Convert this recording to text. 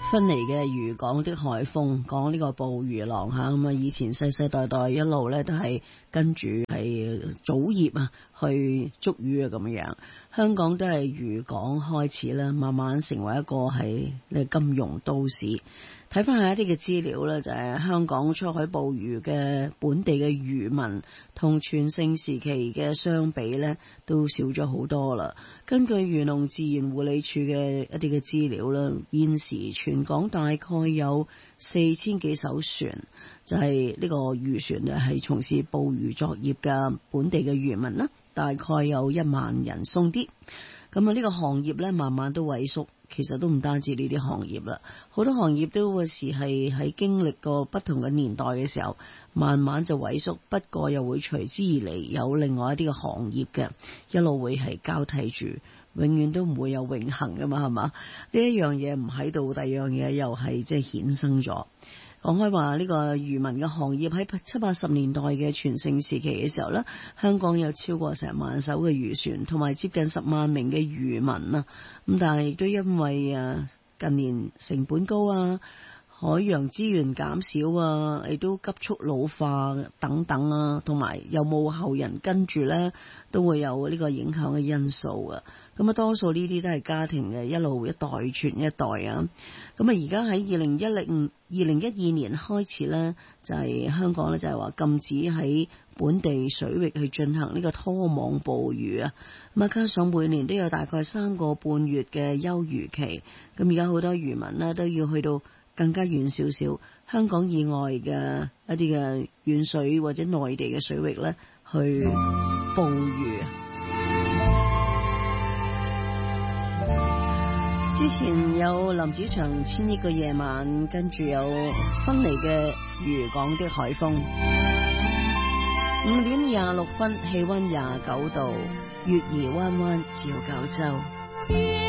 分離嘅漁港的海風，講呢個捕魚郎吓，咁啊以前世世代代一路咧都係跟住係祖業啊去捉魚啊咁樣。香港都係漁港開始啦，慢慢成為一個係金融都市。睇翻下一啲嘅資料咧，就係香港出海捕魚嘅本地嘅漁民同全盛時期嘅相比咧，都少咗好多啦。根據漁農自然護理署嘅一啲嘅資料啦，現時全港大概有4000幾艘船，就係呢個漁船咧係從事捕魚作業嘅本地嘅漁民啦，大概有1萬人鬆啲。咁啊，呢個行業咧慢慢都萎縮，其實都唔單止呢啲行業啦，好多行業都會係喺經歷過不同嘅年代嘅時候，慢慢就萎縮。不過又會隨之而嚟有另外一啲嘅行業嘅，一路會係交替住，永遠都唔會有永恆噶嘛，係嘛？呢一樣嘢唔喺度，第二樣嘢又係即係衍生咗。講開話呢個漁民嘅行業喺70、80年代嘅全盛時期嘅時候呢，香港有超過成萬艘嘅漁船，同埋接近10萬名嘅漁民啊。咁但係亦都因為近年成本高啊，海洋資源減少啊，亦都急速老化等等啊，同埋有冇後人跟住呢，都會有呢個影響嘅因素啊。咁啊，多數呢啲都係家庭嘅一路一代傳一代啊。咁啊，而家喺2012年開始呢，就係香港呢，就係話禁止喺本地水域去進行呢個拖網捕魚啊。咁啊，加上每年都有大概3個半月嘅休漁期，咁而家好多漁民呢，都要去到更加遠少少香港以外嘅一啲嘅遠水或者內地嘅水域呢，去捕魚。之前有林子祥千億個夜晚，跟住有分離嘅漁港的海風。5點26分，氣溫29度，月兒彎彎照九州。